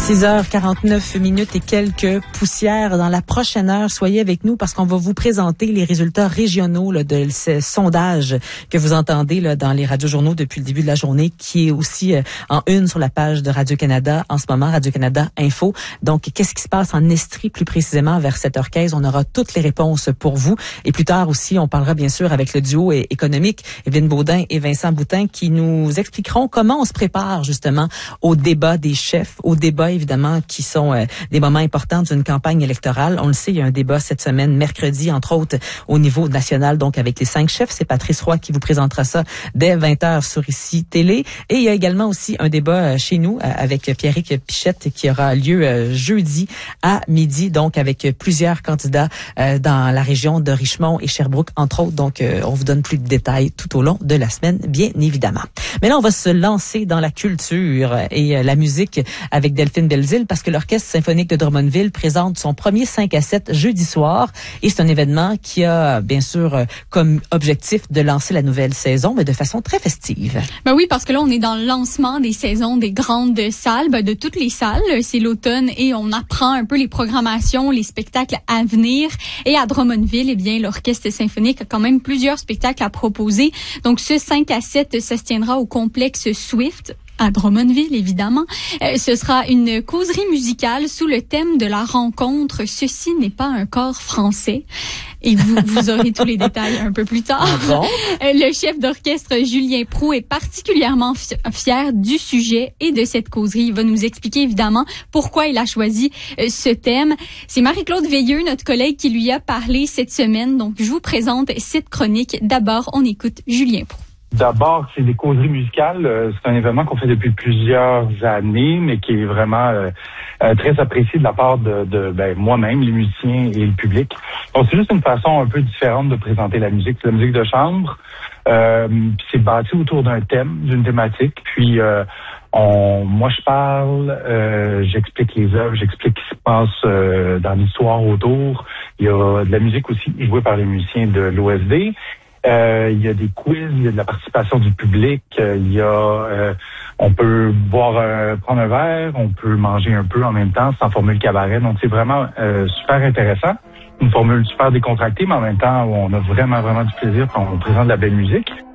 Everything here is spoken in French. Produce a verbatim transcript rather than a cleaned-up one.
six heures quarante-neuf minutes et quelques poussières. Dans la prochaine heure, soyez avec nous parce qu'on va vous présenter les résultats régionaux là, de ce sondage que vous entendez là, dans les radiojournaux depuis le début de la journée, qui est aussi euh, en une sur la page de Radio-Canada en ce moment, Radio-Canada Info. Donc, qu'est-ce qui se passe en Estrie plus précisément vers sept heures quinze? On aura toutes les réponses pour vous. Et plus tard aussi, on parlera bien sûr avec le duo économique, Evelyne Baudin et Vincent Boutin, qui nous expliqueront comment on se prépare justement au débat des chefs, au débat évidemment qui sont euh, des moments importants d'une campagne électorale. On le sait, il y a un débat cette semaine, mercredi, entre autres, au niveau national, donc avec les cinq chefs. C'est Patrice Roy qui vous présentera ça dès vingt heures sur Ici Télé. Et il y a également aussi un débat euh, chez nous euh, avec Pierrick Pichette qui aura lieu euh, jeudi à midi, donc avec plusieurs candidats euh, dans la région de Richmond et Sherbrooke, entre autres. Donc, euh, on vous donne plus de détails tout au long de la semaine, bien évidemment. Mais là, on va se lancer dans la culture et euh, la musique avec Delphine Belzile, parce que l'Orchestre symphonique de Drummondville présente son premier cinq à sept jeudi soir. Et c'est un événement qui a, bien sûr, comme objectif de lancer la nouvelle saison, mais de façon très festive. Ben oui, parce que là, on est dans le lancement des saisons des grandes salles, ben de toutes les salles. C'est l'automne et on apprend un peu les programmations, les spectacles à venir. Et à Drummondville, eh bien, l'Orchestre symphonique a quand même plusieurs spectacles à proposer. Donc, ce cinq à sept, ça se tiendra au complexe Swift à Drummondville, évidemment. Euh, ce sera une causerie musicale sous le thème de la rencontre. Ceci n'est pas un corps français. Et vous, vous aurez tous les détails un peu plus tard. Ah bon? Euh, le chef d'orchestre Julien Proulx est particulièrement fi- fier du sujet et de cette causerie. Il va nous expliquer évidemment pourquoi il a choisi euh, ce thème. C'est Marie-Claude Veilleux, notre collègue, qui lui a parlé cette semaine. Donc, je vous présente cette chronique. D'abord, on écoute Julien Proulx. D'abord, c'est des causeries musicales. C'est un événement qu'on fait depuis plusieurs années, mais qui est vraiment euh, euh, très apprécié de la part de, de ben, moi-même, les musiciens et le public. Donc, c'est juste une façon un peu différente de présenter la musique. C'est la musique de chambre. Euh, c'est bâti autour d'un thème, d'une thématique. Puis, euh, on, moi, je parle, euh, j'explique les œuvres, j'explique ce qui se passe euh, dans l'histoire autour. Il y a de la musique aussi jouée par les musiciens de l'O S D. Euh, il y a des quiz, il y a de la participation du public, euh, il y a, euh, on peut boire, euh, prendre un verre, on peut manger un peu en même temps, sans formule cabaret. Donc c'est vraiment euh, super intéressant, une formule super décontractée, mais en même temps on a vraiment vraiment du plaisir quand on présente de la belle musique.